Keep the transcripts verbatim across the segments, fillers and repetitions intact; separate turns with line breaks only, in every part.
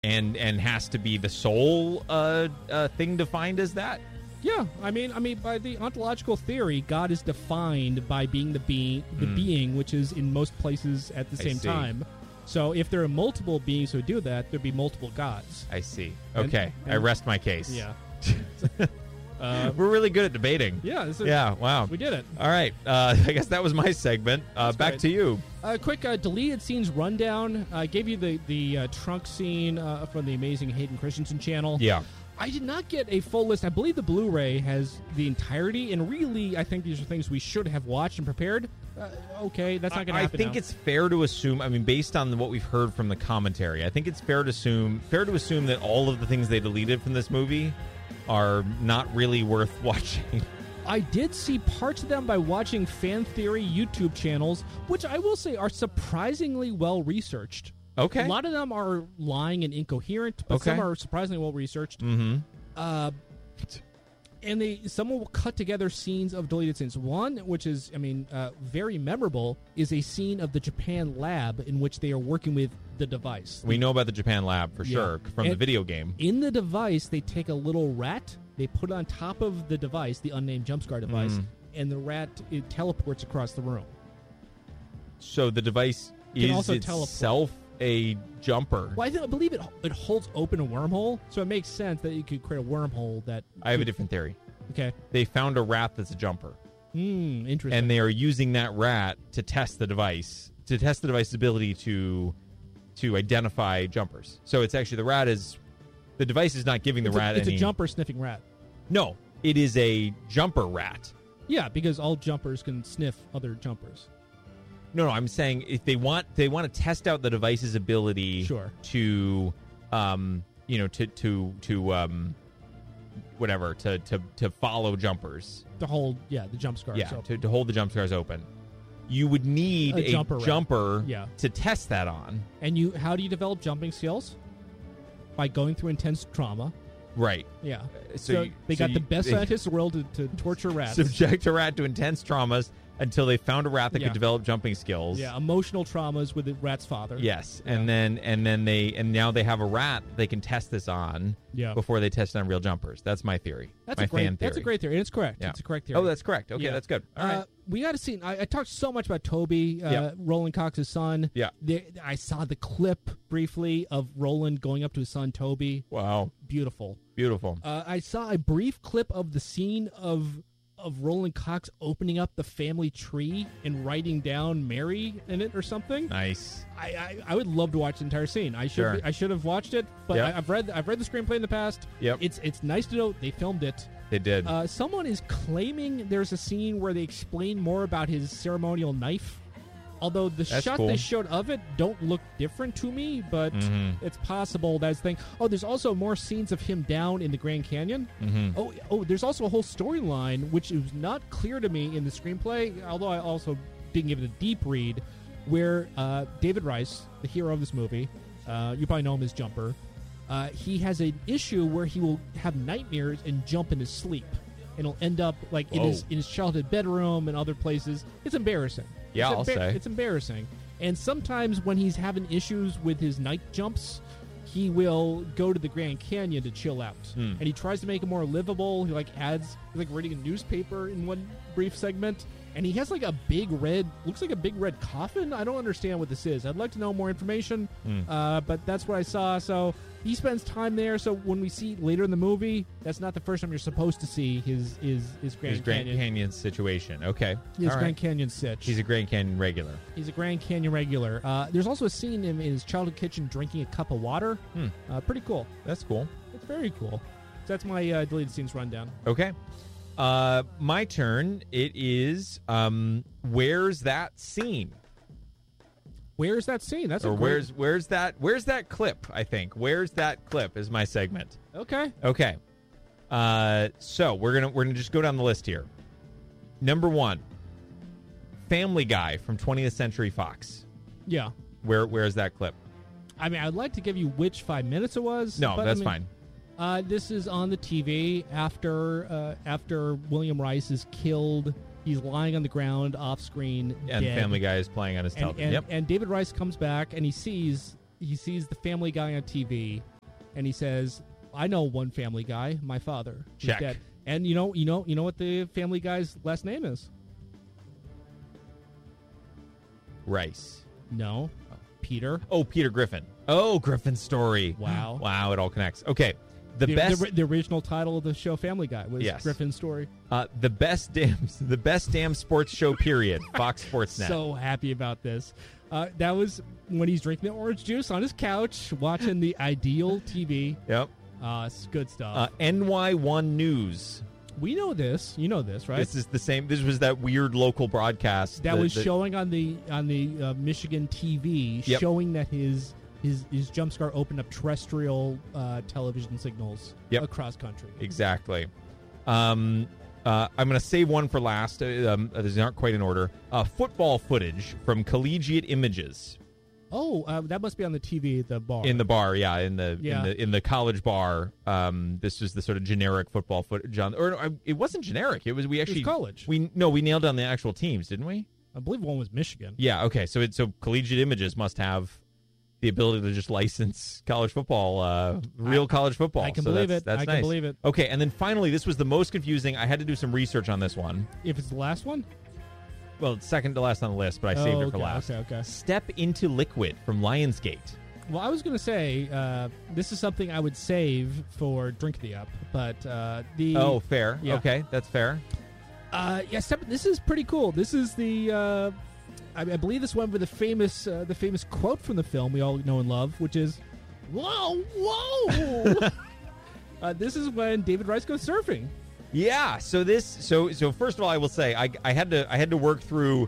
and and has to be the sole uh, uh, thing defined as that.
Yeah, I mean, I mean, by the ontological theory, God is defined by being the being, the
Mm.
being, which is in most places at the
I
same
see.
time. So, if there are multiple beings who do that, there'd be multiple gods.
I see.
And-
Okay, I
and-
rest my case.
Yeah. uh,
We're really good at debating.
yeah. This is,
Yeah. Wow.
We did it.
All right. Uh, I guess that was my segment. Uh,
That's
back
great.
to you.
A quick uh, deleted scenes rundown. I gave you the the uh, trunk scene uh, from the amazing Hayden Christensen channel.
Yeah.
I did not get a full list. I believe the Blu-ray has the entirety, and really, I think these are things we should have watched and prepared. Uh, okay, that's not going to
I
happen.
think
now.
it's fair to assume. I mean, based on what we've heard from the commentary, I think it's fair to assume fair to assume that all of the things they deleted from this movie are not really worth watching.
I did see parts of them by watching fan theory YouTube channels, which I will say are surprisingly well researched.
Okay.
A lot of them are lying and incoherent, but some
Okay.
are surprisingly well researched.
Mm-hmm.
Uh, and they someone will cut together scenes of deleted scenes. One, which is, I mean, uh, very memorable, is a scene of the Japan lab in which they are working with the device.
We know about the Japan lab for
Yeah.
sure from the
And-
video game.
In the device, they take a little rat, they put it on top of the device, the unnamed jumpscare device,
Mm.
and the rat it teleports across the room.
So the device
Can
is
also teleport.
itself a jumper.
Well, I, th- I believe it it holds open a wormhole, so it makes sense that you could create a wormhole that.
I have a different theory.
Okay.
They found a rat that's a jumper,
Hmm. Interesting.
and they are using that rat to test the device, to test the device's ability to to identify jumpers. So it's actually the rat is the device is not giving the
it's
rat
a, it's
any.
a jumper sniffing rat.
No, it is a jumper rat.
Yeah, because all jumpers can sniff other jumpers.
No, no, I'm saying if they want they want to test out the device's ability
Sure.
to um you know to to to um whatever to to to follow jumpers.
The whole, yeah, the jump scar.
Yeah,
So,
to, to hold the jump scars open. You would need
A
a,
jumper
jumper,
rat. Yeah.
to test that on.
and you, how do you develop jumping skills? By going through intense trauma.
Right.
Yeah.
So
So,
you-
they
so
got
you-
the best
they-
scientists in the world to, to torture rats.
Subject a rat to intense traumas until they found a rat that
Yeah.
could develop jumping skills.
Yeah, emotional traumas with the rat's father.
Yes, and then and then they and now they have a rat they can test this on
Yeah.
before they test it on real jumpers. That's my theory.
That's
my
a great.
fan theory.
That's a great theory. And it's correct.
Yeah.
It's a correct theory.
Oh, that's correct. Okay,
Yeah.
that's good. All
Uh,
right.
we got a scene. I, I talked so much about Toby, uh,
Yeah.
Roland Cox's son.
Yeah.
There, I saw the clip briefly of Roland going up to his son Toby.
Wow.
Beautiful.
Beautiful.
Uh, I saw a brief clip of the scene of of Roland Cox opening up the family tree and writing down Mary in it or something.
Nice.
I, I, I would love to watch the entire scene. I should
Sure.
I should have watched it, but
Yep.
I, I've read I've read the screenplay in the past.
Yep.
It's it's nice to know they filmed it.
They did.
Uh, someone is claiming there's a scene where they explain more about his ceremonial knife. Although the
That's
shot
cool.
they showed of it don't look different to me, but
Mhm.
it's possible that's the thing. Oh, there's also more scenes of him down in the Grand Canyon.
Mhm.
Oh, oh, there's also a whole storyline which is not clear to me in the screenplay. Although I also didn't give it a deep read, where uh, David Rice, the hero of this movie, uh, you probably know him as Jumper. Uh, he has an issue where he will have nightmares and jump in his sleep, and he'll end up like in
Whoa.
his in his childhood bedroom and other places. It's embarrassing.
Yeah,
it's
I'll say.
it's embarrassing. And sometimes when he's having issues with his night jumps, he will go to the Grand Canyon to chill out,
Hmm.
and he tries to make it more livable. He like adds, he's like reading a newspaper in one brief segment, and he has like a big red, looks like a big red coffin. I don't understand what this is. I'd like to know more information,
Hmm.
uh, but that's what I saw. So he spends time there. So when we see later in the movie, that's not the first time you're supposed to see his his his Grand
His Grand
Canyon,
Canyon situation. Okay.
his
All
Grand
right.
Canyon sitch.
He's a Grand Canyon regular.
He's a Grand Canyon regular. Uh, there's also a scene in, in his childhood kitchen drinking a cup of water.
Hmm.
Uh, pretty cool.
That's cool.
It's very cool. So that's my uh, deleted scenes rundown.
Okay. Uh, my turn. It is. Um, where's that scene?
Where's that scene? That's
Or
a great...
where's where's that where's that clip? I think where's that clip is my segment.
Okay.
Okay. Uh, so we're gonna we're gonna just go down the list here. Number one, Family Guy from twentieth Century Fox.
Yeah.
Where where's that clip?
I mean, I'd like to give you which five minutes it was.
No,
but, I
that's
mean,
fine.
Uh, this is on the T V after uh, after William Rice is killed. He's lying on the ground off screen,
And
dead.
Family Guy is playing on his
And,
television.
and,
Yep.
and David Rice comes back and he sees he sees the Family Guy on T V, and he says, "I know one Family Guy, my father. He's
Check.
dead." And you know, you know, you know what the Family Guy's last name is?
Rice.
No, Peter.
Oh, Peter Griffin. Oh, Griffin's story.
Wow.
Wow, it all connects. Okay. The,
The,
best
the, the original title of the show, Family Guy, was
Yes.
Griffin's Story.
uh, the best damn the best damn sports show period. Fox Sports Net.
So happy about this. Uh, that was when he's drinking the orange juice on his couch, watching the Ideal T V.
Yep.
Uh, it's good stuff.
Uh, N Y one News.
we know this. You know this, right?
This is the same. This was that weird local broadcast
that
the-
was
the-
showing on the on the uh, Michigan T V,
Yep.
showing that his his his jump scare opened up terrestrial uh, television signals
Yep.
across country.
Exactly. Um, uh, I'm going to save one for last. Uh, Um, these aren't quite in order. Uh, football footage from Collegiate Images
Oh, uh, that must be on the T V at the bar.
in the bar. Yeah, in the
Yeah.
in the in the college bar. Um, this was the sort of generic football footage. On, or uh, it wasn't generic. It was we
It was
actually
college.
We no, we nailed down the actual teams, didn't we?
I believe one was Michigan.
Yeah. Okay. So it so Collegiate Images must have the ability to just license college football, uh, real
I-
college football.
I can
So
believe
that's-
it.
That's
I can
nice.
believe it.
Okay, and then finally, this was the most confusing. I had to do some research on this one.
If it's the last one,
Well, it's second to last on the list, but I saved
oh,
it for
okay,
last.
Okay, okay.
Step into Liquid from Lionsgate.
Well, I was going to say uh, this is something I would save for Drink the Up, but uh, the
Oh, fair.
Yeah.
Okay, that's fair.
Uh, yeah, step, this is pretty cool. This is the, uh, I, I believe this one with the famous, uh, the famous quote from the film we all know and love, which is, "Whoa, whoa!" uh, this is when David Rice goes surfing.
Yeah. So this. So so first of all, I will say I I had to I had to work through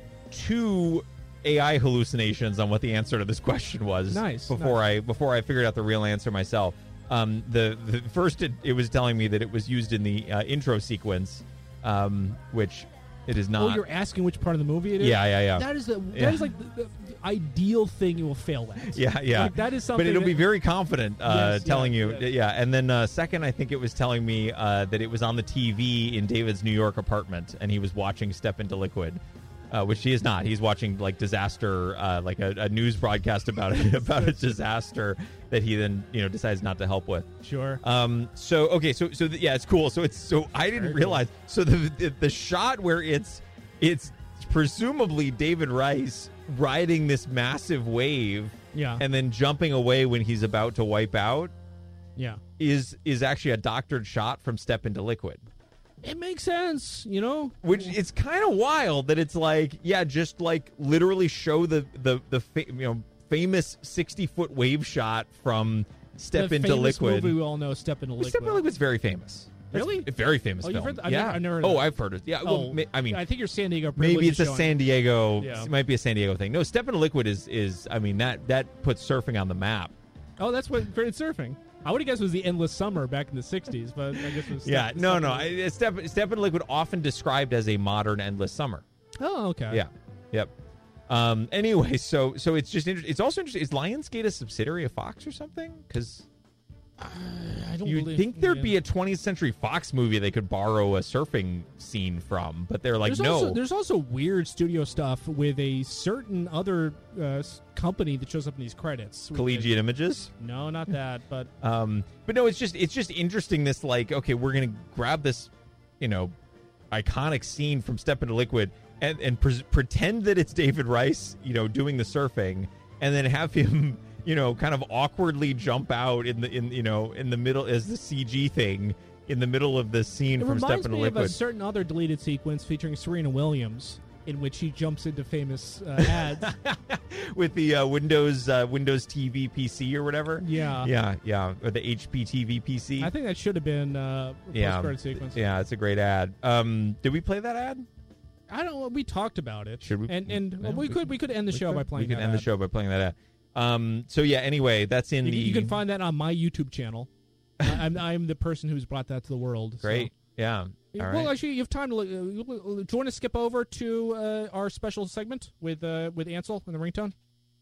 two A I hallucinations on what the answer to this question was.
Nice,
Before
nice.
I before I figured out the real answer myself. Um, the the first it, it was telling me that it was used in the uh, intro sequence, um, which it is not.
Oh, you're asking which part of the movie it is?
Yeah, yeah, yeah.
That is the,
Yeah.
that is like the, the, the ideal thing you will fail at.
Yeah, yeah.
Like, that is something
But it'll
that-
be very confident uh,
Yes,
telling
yeah,
you.
yeah.
Yeah. And then uh, second, I think it was telling me uh, that it was on the T V in David's New York apartment, and he was watching Step into Liquid, uh, which he is not. He's watching like disaster, uh, like a, a news broadcast about it, about a disaster that he then you know decides not to help with.
Sure.
Um. So okay. So so th- yeah, it's cool. So it's so I didn't
Very
realize. So the, the the shot where it's it's presumably David Rice riding this massive wave
Yeah.
and then jumping away when he's about to wipe out
yeah.
is is actually a doctored shot from Step into Liquid.
It makes sense, you know?
Which it's kind of wild that it's like, yeah, just like literally show the the the fa- you know famous sixty foot wave shot from Step
the
into
famous
Liquid.
movie we all know, Step into Liquid.
Step into Liquid's very famous.
Really?
It's a very famous
Oh, you've
film.
heard th- I've
yeah.
never- I've never heard of
oh,
that.
I've heard it. Yeah. Well,
Oh,
ma- I mean,
I think your San Diego
maybe
privilege
it's
is
a
showing.
San Diego.
Yeah.
It might be a San Diego thing. No, Step into Liquid is is. I mean that that puts surfing on the map.
Oh, that's what created surfing. I would have guessed it was the Endless Summer back in the sixties, but I guess it was.
Yeah.
Step-
No,
Step
no.
into-
I, Step Step into Liquid often described as a modern Endless Summer.
Oh, okay.
Yeah. Yep. Um. Anyway, so so it's just inter- it's also interesting. Is Lionsgate a subsidiary of Fox or something? Because
I don't
you'd
believe,
think there'd
yeah.
be a twentieth Century Fox movie they could borrow a surfing scene from, but they're like,
there's
no.
Also, there's also weird studio stuff with a certain other uh, s- company that shows up in these credits.
Collegiate Images.
No, not that, but
Um, but no, it's just it's just interesting. This like, okay, we're gonna grab this, you know, iconic scene from Step into Liquid and and pre- pretend that it's David Rice, you know, doing the surfing, and then have him, you know, kind of awkwardly jump out in the in you know in the middle as the C G thing in the middle of the scene
it
from Step
reminds
into
me of a
Liquid.
certain other deleted sequence featuring Serena Williams, in which he jumps into famous uh, ads.
With the uh, Windows uh, Windows T V P C or whatever.
Yeah.
Yeah, yeah, or the H P T V P C.
I think that should have been uh, a
Yeah.
post-credit sequence.
Yeah, it's a great ad. Um, did we play that ad?
I don't know. We talked about it.
Should we-
And and
Yeah,
well, we
we
could we could end the
We
show
could-
by playing
We could
that
end the
ad.
show by playing that ad. Um, so yeah. Anyway, that's in
You,
the.
you can find that on my YouTube channel. I- I'm I'm the person who's brought that to the world. so.
Great. Yeah. All
well,
right.
actually, you have time to look. Uh, do you want to skip over to uh, our special segment with uh, with Ansel and the ringtone?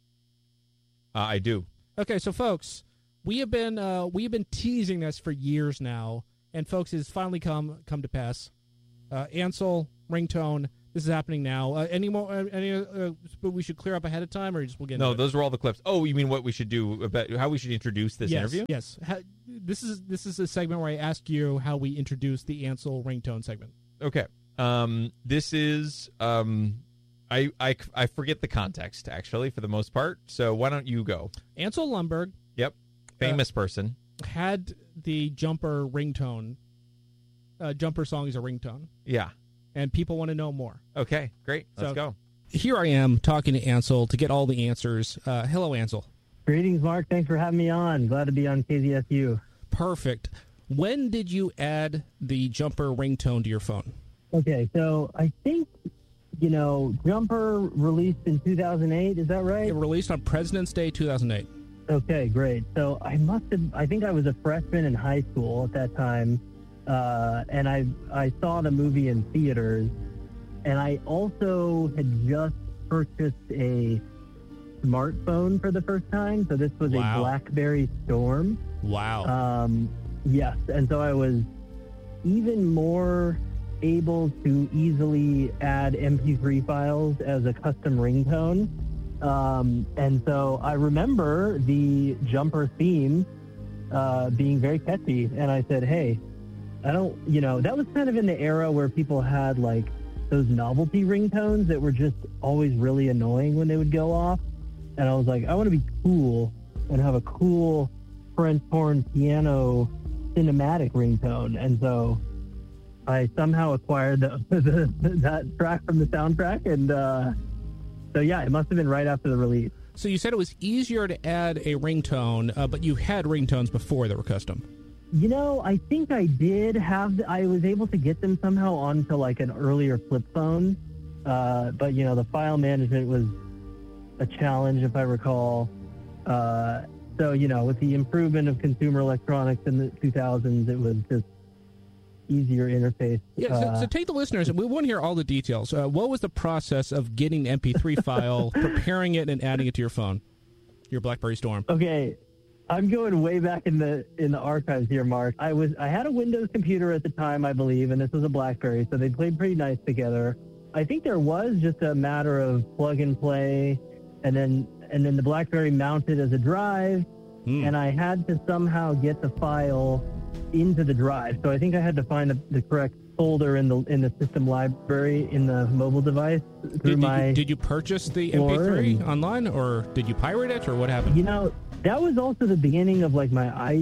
Uh, I do.
Okay, so folks, we have been uh, we have been teasing this for years now, and folks, it's finally come come to pass. Uh, Ansel ringtone. This This is happening now. Uh, any more? Uh, any? Uh, but we should clear up ahead of time, or just we'll get.
No,
into
those
it?
are all the clips. Oh, you mean what we should do about how we should introduce this
yes,
interview?
Yes. Ha- this is this is a segment where I ask you how we introduce the Ansel ringtone segment.
Okay. Um, this is um, I, I I forget the context actually for the most part. So why don't you go?
Ansel Lundberg.
Yep. Famous uh, person
had the Jumper ringtone. Uh, Jumper song is a ringtone.
Yeah.
And people want to know more.
Okay, great. Let's
so,
go.
Here I am talking to Ansel to get all the answers. Uh, hello, Ansel.
Greetings, Mark. Thanks for having me on. Glad to be on K Z S U.
Perfect. When did you add the Jumper ringtone to your phone?
Okay, so I think, you know, Jumper released in two thousand eight. Is that right?
It released on President's Day two thousand eight.
Okay, great. So I must have, I think I was a freshman in high school at that time. Uh, and I I saw the movie in theaters, and I also had just purchased a smartphone for the first time. So this was
wow.
a BlackBerry Storm.
Wow.
Um, yes, and so I was even more able to easily add M P three files as a custom ringtone. Um, and so I remember the Jumper theme uh, being very catchy, and I said, hey, I don't, you know, that was kind of in the era where people had like those novelty ringtones that were just always really annoying when they would go off. And I was like, I want to be cool and have a cool French horn piano cinematic ringtone. And so I somehow acquired the, the, that track from the soundtrack. And uh, so, yeah, it must have been right after the release.
So you said it was easier to add a ringtone, uh, but you had ringtones before that were custom.
You know, I think I did have, I was able to get them somehow onto like an earlier flip phone. Uh, but, you know, the file management was a challenge, if I recall. Uh, so, you know, with the improvement of consumer electronics in the two thousands, it was just easier interface.
Yeah,
uh,
so, so take the listeners, and we want to hear all the details. Uh, what was the process of getting the M P three file, preparing it, and adding it to your phone, your BlackBerry Storm?
Okay. I'm going way back in the in the archives here, Mark. I was I had a Windows computer at the time, I believe, and this was a BlackBerry, so they played pretty nice together. I think there was just a matter of plug and play, and then and then the BlackBerry mounted as a drive, mm. and I had to somehow get the file into the drive. So I think I had to find the, the correct folder in the in the system library in the mobile device through
did,
my.
Did you, did you purchase the M P three and, online, or did you pirate it, or what happened?
You know. That was also the beginning of like my i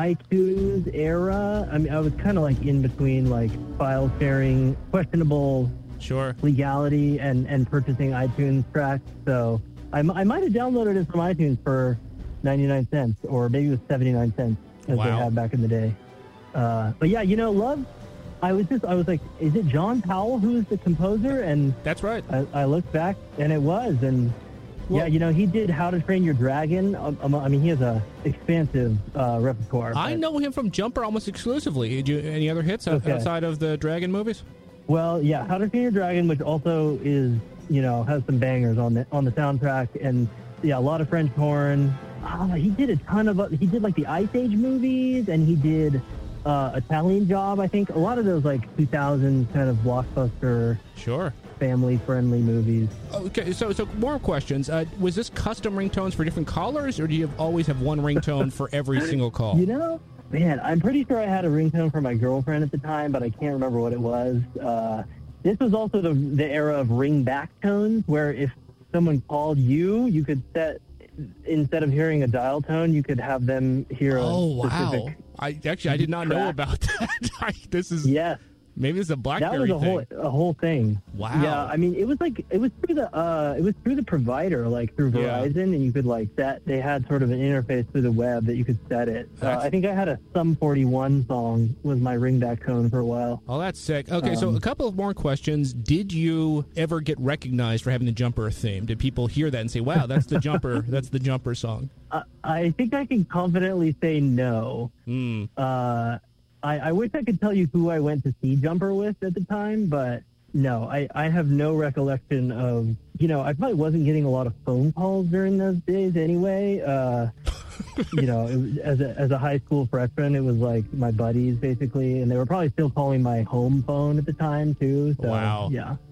iTunes era. I mean, I was kind of like in between like file sharing, questionable
sure
legality, and, and purchasing iTunes tracks. So I, I might have downloaded it from iTunes for ninety-nine cents, or maybe it was seventy-nine cents as
wow.
they had back in the day. Uh, but yeah, you know, Love, I was just, I was like, is it John Powell who's the composer? And
that's right.
I, I looked back and it was, and Well, yeah, you know, he did How to Train Your Dragon. Um, I mean, he has a expansive uh, repertoire.
I know him from Jumper almost exclusively. Did you any other hits
okay.
outside of the Dragon movies?
Well, yeah, How to Train Your Dragon, which also is, you know, has some bangers on the on the soundtrack, and yeah, a lot of French horn. Oh, he did a ton of. He did like the Ice Age movies, and he did uh, Italian Job. I think a lot of those like two thousands kind of blockbuster.
Sure.
Family-friendly movies.
Okay, so so more questions. Uh, was this custom ringtones for different callers, or do you have always have one ringtone for every single call?
You know, man, I'm pretty sure I had a ringtone for my girlfriend at the time, but I can't remember what it was. Uh, this was also the the era of ring back tones, where if someone called you, you could set, instead of hearing a dial tone, you could have them hear a
oh,
specific
wow. I actually I did not
track.
know about that. I, this is
yes.
Maybe it's a BlackBerry
That was a
thing.
whole a whole thing.
Wow.
Yeah, I mean, it was like it was through the uh, it was through the provider, like through Verizon, yeah. and you could like set. They had sort of an interface through the web that you could set it. Uh, I think I had a Sum forty-one song was my ringback tone for a while.
Oh, that's sick. Okay,
um,
so a couple of more questions. Did you ever get recognized for having the Jumper theme? Did people hear that and say, "Wow, that's the Jumper, that's the Jumper song"?
I, I think I can confidently say no.
Mm.
Uh, I, I wish I could tell you who I went to see Jumper with at the time, but no, I, I have no recollection of, you know, I probably wasn't getting a lot of phone calls during those days anyway. Uh, you know, it was, as a as a high school freshman, it was like my buddies basically, and they were probably still calling my home phone at the time too. So,
wow.
Yeah.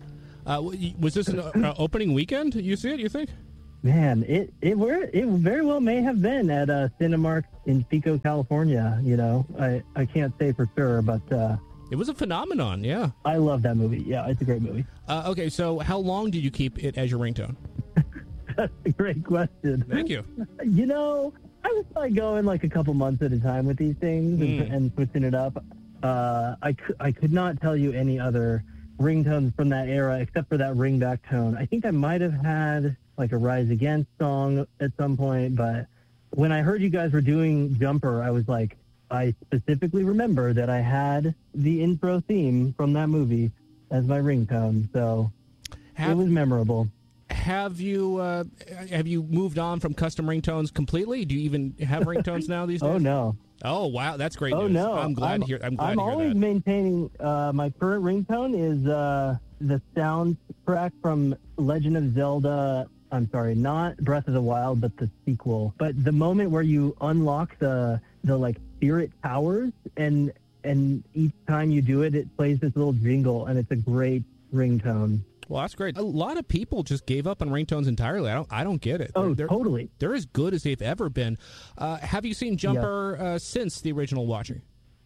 Uh, w- was this an uh, opening weekend? You see it? You think?
Man, it it were it very well may have been at uh, Cinemark in Pico, California. You know, I, I can't say for sure, but uh,
It was a phenomenon. Yeah.
I love that movie. Yeah, it's a great movie.
Uh, okay, so how long did you keep it as your ringtone?
That's a great question.
Thank you.
You know, I was probably going like a couple months at a time with these things
Mm.
and, and switching it up. Uh, I, cou- I could not tell you any other ringtones from that era except for that ringback tone. I think I might have had like a Rise Against song at some point, but when I heard you guys were doing Jumper, I was like, I specifically remember that I had the intro theme from that movie as my ringtone, so
Have,
it was memorable.
have you uh, have you moved on from custom ringtones completely? Do you even have ringtones now these days?
Oh no.
Oh wow, that's great
Oh
news.
no!
I'm glad
I'm,
to hear. I'm glad
I'm
to hear
always
that.
maintaining uh, my current ringtone is uh, the soundtrack from Legend of Zelda. I'm sorry, not Breath of the Wild, but the sequel. But the moment where you unlock the the like spirit towers, and and each time you do it, it plays this little jingle, and it's a great ringtone.
Well, that's great. A lot of people just gave up on ringtones entirely. I don't. I don't get it.
Oh,
they're,
totally.
They're as good as they've ever been. Uh, have you seen Jumper uh, since the original watching?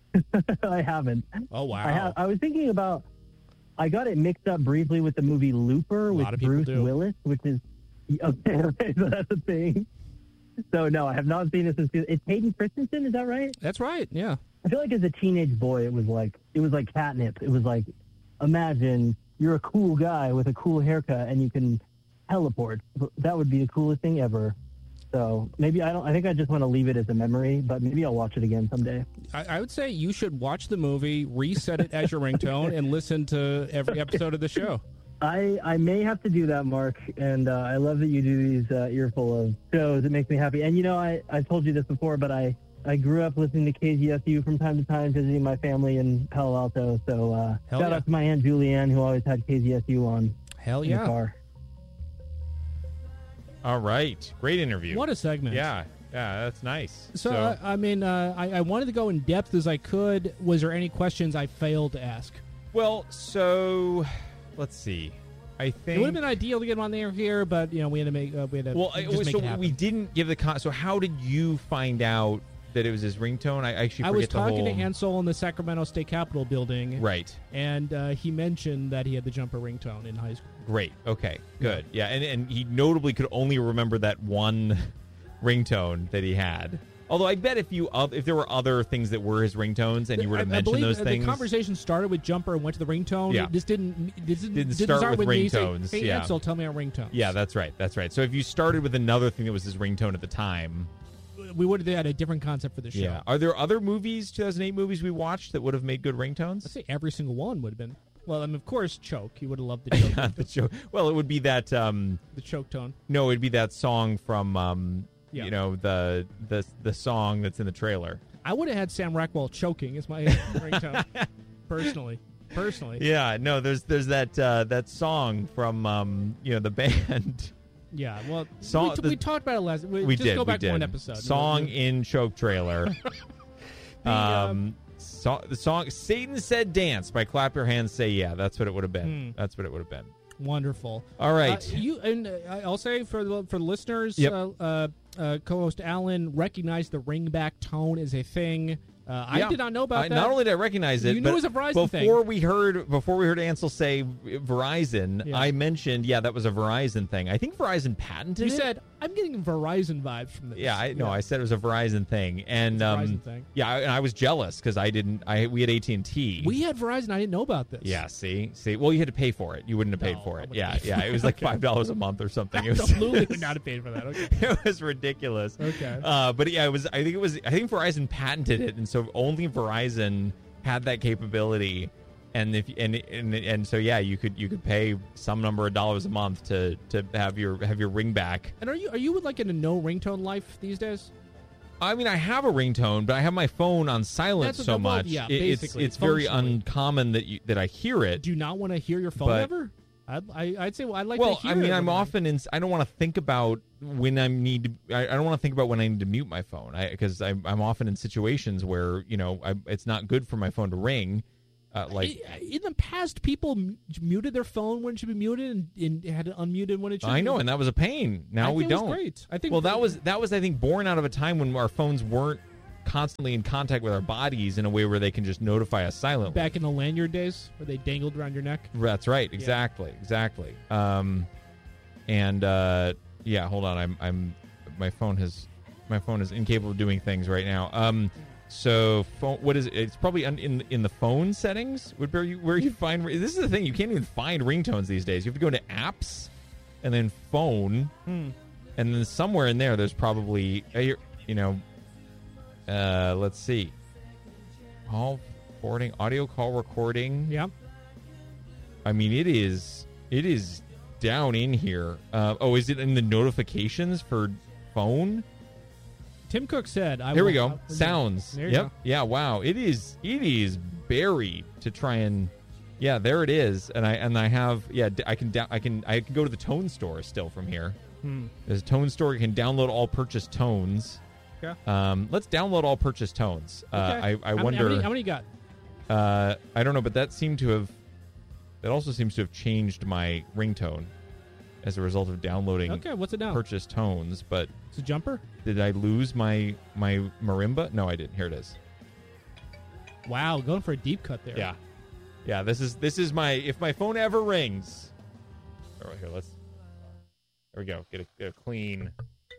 I haven't.
Oh wow.
I have. I was thinking about. I got it mixed up briefly with the movie Looper with
lot of people
Bruce
do.
Willis, which is okay. Okay, so that's a thing. So no, I have not seen it since. It's Hayden Christensen, is that right?
That's right. Yeah.
I feel like as a teenage boy, it was like it was like catnip. It was like, imagine you're a cool guy with a cool haircut and you can teleport. That would be the coolest thing ever. So maybe I don't. I think I just want to leave it as a memory, but maybe I'll watch it again someday.
I, I would say you should watch the movie, reset it as your ringtone, and listen to every episode of the show.
I, I may have to do that, Mark, and uh, I love that you do these uh, earful of shows. It makes me happy. And, you know, I, I told you this before, but I, I grew up listening to K Z S U from time to time, visiting my family in Palo Alto. So uh,
Hell
shout
yeah.
out to my Aunt Julianne, who always had K Z S U on
Hell
in the
yeah.
car.
All right. Great interview.
What a segment.
Yeah. Yeah, that's nice.
So, uh, I mean, uh, I, I wanted to go in depth as I could. Was there any questions I failed to ask?
well, so let's see. I think
It would have been ideal to get him on there here, but you know we had to make uh, we had to
Well,
just
I-
make
so
it happen.
we didn't give the con. So how did you find out that it was his ringtone? I actually
I
forget
was
the
talking
whole...
to Ansel in the Sacramento State Capitol building,
Right.
and uh, he mentioned that he had the Jumper ringtone in high school.
Great. Okay. Good. Yeah, and and he notably could only remember that one ringtone that he had. Although I bet if you oth- if there were other things that were his ringtones and you were to
I, I
mention
believe
those
uh,
things,
the conversation started with Jumper and went to the ringtone.
Yeah.
This didn't this didn't,
Didn't
didn't
start with
me saying,
ringtones,
Hey,
yeah.
Ansel, tell me our ringtone.
yeah, that's right. That's right. So if you started with another thing that was his ringtone at the time,
we would have had a different concept for the show.
yeah. Are there other movies, two thousand eight movies we watched that would have made good ringtones?
I'd say every single one would have been. Well, I mean, of course, Choke. He would have loved the choke,
Yeah, the show. Well, it would be that. Um,
the choke tone.
no, it'd be that song from. Um,
Yeah.
You know the the the song that's in the trailer.
I would have had Sam Rockwell choking as my ringtone, personally. Personally.
Yeah, no, there's there's that uh, that song from um, you know the band.
Yeah, well,
Song-
we, t-
the-
we talked about it last. We,
we
just
did.
go back
we did.
one episode.
Song in Choke trailer.
The, um,
um, so, the song "Satan Said Dance" by Clap Your Hands, Say Yeah. That's what it would have been.
Hmm.
That's what it would have been.
Wonderful.
All right.
Uh, you and uh, I'll say for the for the listeners,
Yep.
uh, uh, uh, co-host Alan recognized the ringback tone as a thing. Uh, I
Yeah.
did not know about
I-
that.
Not only did I recognize it,
You knew
but
it was a Verizon thing.
before we heard before we heard Ansel say Verizon,
Yeah.
I mentioned yeah that was a Verizon thing. I think Verizon patented
you
it.
said I'm getting Verizon vibes from this.
Yeah, I no, I said it was a Verizon thing, and
It's a
um,
Verizon thing.
yeah, I, and I was jealous because I didn't. I we had A T and T.
We had Verizon. I didn't know about this.
Yeah, see, see. Well, you had to pay for it. You wouldn't have paid
No,
for
I
it.
wouldn't
Yeah,
pay for
yeah. It was like
Okay.
five dollars a month or something. It was
Absolutely would not have paid for that. Okay.
It was ridiculous.
Okay.
Uh, but yeah, it was. I think it was. I think Verizon patented it, and so only Verizon had that capability. And if and and and so yeah, you could you could pay some number of dollars a month to to have your have your ring back.
And are you are you like in a no ringtone life these days?
I mean, I have a ringtone, but I have my phone on silent
That's what
so
the- well,
much.
yeah,
It- it's
basically,
it's very
functionally.
uncommon that you that I hear it.
Do you not want to hear your phone
But-
ever? I'd, I, I'd say well, I'd like
well,
to hear
I mean,
it
I'm
when I-
often in. I don't want to think about when I need to. I, I don't want to think about when I need to mute my phone. Because I'm I'm often in situations where you know I, it's not good for my phone to ring, Uh, like
in the past, people m- muted their phone when it should be muted and, and had it unmuted when it should.
I know,
be.
and that was a pain. Now
I
we
think it
don't.
was great. I think.
Well, that was that was I think born out of a time when our phones weren't constantly in contact with our bodies in a way where they can just notify us silently.
Back in the lanyard days where they dangled around your neck.
That's right. Exactly. Yeah. Exactly. Um, and uh, yeah, hold on. I'm I'm my phone has my phone is incapable of doing things right now. Um. So, phone, what is it? It's probably un, in in the phone settings would where you where you find. This is the thing, you can't even find ringtones these days. You have to go into apps, and then phone,
hmm.
and then somewhere in there, there's probably you know, uh, let's see, call forwarding, audio call recording.
Yeah.
I mean, it is it is down in here. Uh, oh, is it in the notifications for phone?
Tim Cook said, I
Here we
will,
go.
I,
Sounds.
There you
Yep.
go.
Yeah, wow. It is it is buried to try and yeah, there it is. And I and I have yeah, I can da- I can I can go to the tone store still from here.
Hmm.
There's a tone store, you can download all purchased tones.
Yeah.
Um, let's download all purchased tones. Uh,
Okay.
I I
how,
wonder
how many, how many you got?
uh I don't know, but that seemed to have that also seems to have changed my ringtone as a result of downloading
Okay, what's it now?
purchased tones, but
It's a jumper?
did I lose my my marimba? No, I didn't. Here it is.
Wow, going for a deep cut there.
Yeah, yeah. This is this is my if my phone ever rings. All right, here, let's. There we go. Get a, get a clean.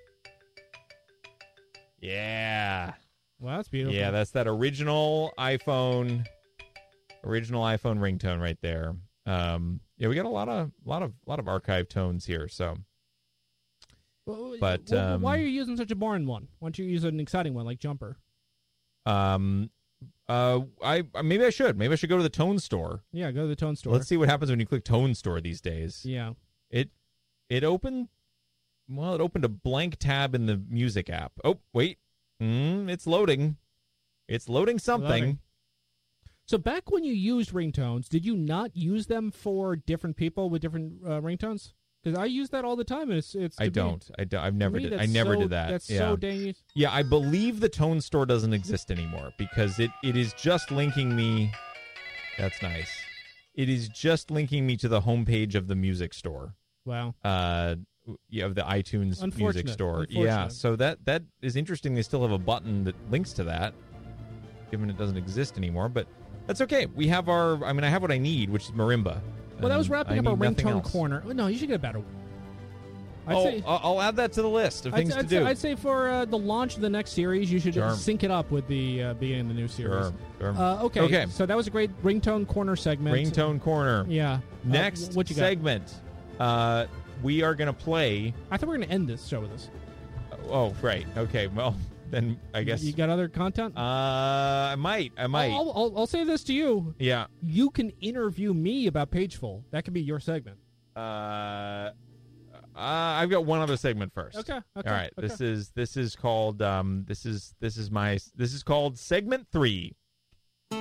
Yeah,
Wow, that's beautiful.
yeah. That's that original iPhone, original iPhone ringtone right there. Um, yeah, we got a lot of lot of lot of archive tones here. So
Well,
but,
well,
um,
why are you using such a boring one? Why don't you use an exciting one like Jumper?
um, uh, I maybe I should maybe I should go to the tone store.
Yeah, go to the tone store.
Let's see what happens when you click tone store these days.
Yeah.
It it opened well, it opened a blank tab in the music app. Oh, wait. Mm, it's loading. It's loading something.
Loading. So back when you used ringtones, did you not use them for different people with different uh, ringtones? Because I use that all the time, and it's it's.
I
to
don't.
Me,
I don't. I've never
to me,
did. I
that's
never
so-
did that.
That's
yeah.
so dang it.
Yeah, I believe the tone store doesn't exist anymore because it, it is just linking me. That's nice. It is just linking me to the homepage of the music store.
Wow.
Uh, yeah, of the iTunes music
Unfortunate.
store. Yeah,
Unfortunate.
so that that is interesting. They still have a button that links to that, given it doesn't exist anymore. But that's okay. We have our. I mean, I have what I need, which is marimba.
Well, that was
and
wrapping
I
up our
need nothing
ringtone
else.
corner. Oh, no, you should get a better one. I'd
Oh,
say,
I'll I'll add that to the list of
I'd,
things
I'd
to
say,
do.
I'd say for uh, the launch of the next series, you should
Sure.
sync it up with the uh, beginning of the new series.
Sure, sure.
Uh, okay.
Okay.
So that was a great ringtone corner segment.
Ringtone corner.
Yeah. Uh,
Next
what you got?
segment, uh, we are going to play.
I thought we were going to end this show with this.
Oh, right. Okay. Well, then I guess.
You got other content?
Uh, I might. I might.
I'll, I'll, I'll say this to you.
yeah.
You can interview me about Pageful. That could be your segment.
Uh, uh, I've got one other segment first.
Okay. okay
All right.
okay.
This is this is called um this is this is my this is called segment three.